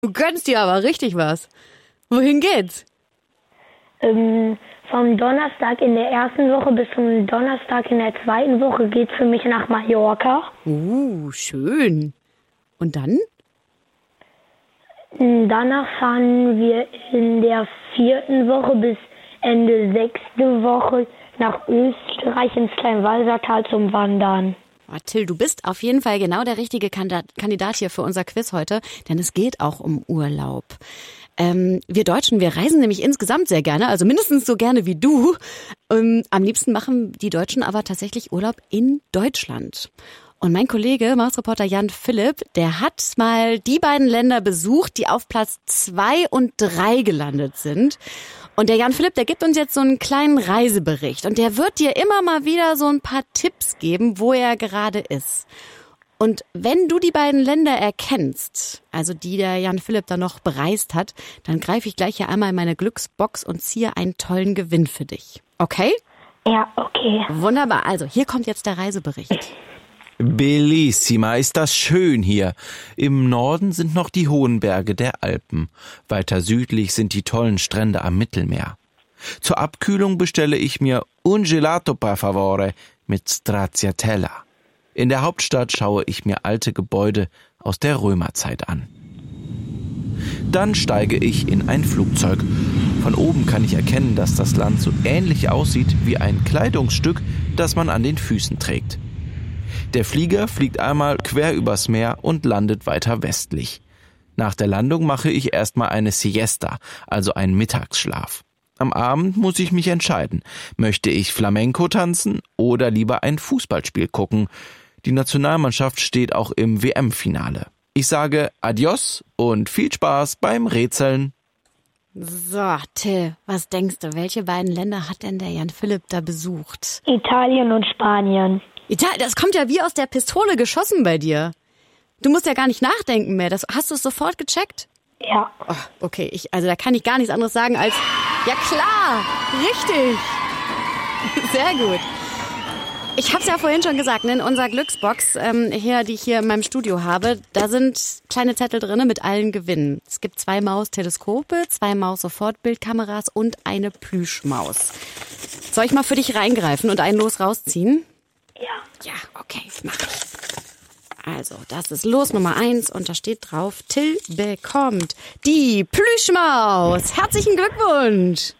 Du gönnst dir aber richtig was. Wohin geht's? Vom Donnerstag in der ersten Woche bis zum Donnerstag in der zweiten Woche geht's für mich nach Mallorca. Schön. Und dann? Danach fahren wir in der vierten Woche bis Ende sechste Woche nach Österreich ins Kleinwalsertal zum Wandern. Oh, Till, du bist auf jeden Fall genau der richtige Kandidat hier für unser Quiz heute, denn es geht auch um Urlaub. Wir Deutschen, wir reisen nämlich insgesamt sehr gerne, also mindestens so gerne wie du. Am liebsten machen die Deutschen aber tatsächlich Urlaub in Deutschland. Und mein Kollege, Mausreporter Jan Philipp, der hat mal die beiden Länder besucht, die auf Platz 2 und 3 gelandet sind. Und der Jan Philipp, der gibt uns jetzt so einen kleinen Reisebericht. Und der wird dir immer mal wieder so ein paar Tipps geben, wo er gerade ist. Und wenn du die beiden Länder erkennst, also die der Jan Philipp da noch bereist hat, dann greife ich gleich hier einmal in meine Glücksbox und ziehe einen tollen Gewinn für dich. Okay? Ja, okay. Wunderbar. Also, hier kommt jetzt der Reisebericht. Bellissima, ist das schön hier. Im Norden sind noch die hohen Berge der Alpen. Weiter südlich sind die tollen Strände am Mittelmeer. Zur Abkühlung bestelle ich mir un gelato per favore mit Stracciatella. In der Hauptstadt schaue ich mir alte Gebäude aus der Römerzeit an. Dann steige ich in ein Flugzeug. Von oben kann ich erkennen, dass das Land so ähnlich aussieht wie ein Kleidungsstück, das man an den Füßen trägt. Der Flieger fliegt einmal quer übers Meer und landet weiter westlich. Nach der Landung mache ich erstmal eine Siesta, also einen Mittagsschlaf. Am Abend muss ich mich entscheiden. Möchte ich Flamenco tanzen oder lieber ein Fußballspiel gucken? Die Nationalmannschaft steht auch im WM-Finale. Ich sage Adios und viel Spaß beim Rätseln. So, Till, was denkst du, welche beiden Länder hat denn der Jan Philipp da besucht? Italien und Spanien. Das kommt ja wie aus der Pistole geschossen bei dir. Du musst ja gar nicht nachdenken mehr. Hast du es sofort gecheckt? Ja. Oh, okay, also da kann ich gar nichts anderes sagen als, ja klar, richtig. Sehr gut. Ich habe es ja vorhin schon gesagt, in unserer Glücksbox, die ich hier in meinem Studio habe, da sind kleine Zettel drin mit allen Gewinnen. Es gibt 2 Maus-Teleskope, 2 Maus-Sofortbildkameras und eine Plüschmaus. Soll ich mal für dich reingreifen und ein Los rausziehen? Ja. Ja, okay, mach ich. Also, das ist Los Nummer 1 und da steht drauf, Till bekommt die Plüschmaus. Herzlichen Glückwunsch!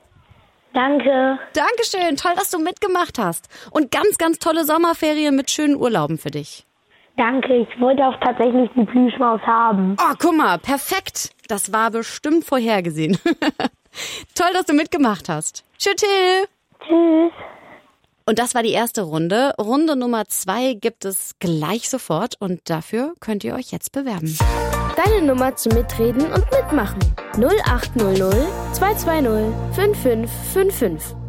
Danke. Dankeschön, toll, dass du mitgemacht hast. Und ganz, ganz tolle Sommerferien mit schönen Urlauben für dich. Danke, ich wollte auch tatsächlich die Plüschmaus haben. Oh, guck mal, perfekt. Das war bestimmt vorhergesehen. Toll, dass du mitgemacht hast. Tschüss, Till. Tschüss. Und das war die erste Runde. Runde Nummer 2 gibt es gleich sofort und dafür könnt ihr euch jetzt bewerben. Deine Nummer zum Mitreden und Mitmachen. 0800 220 5555.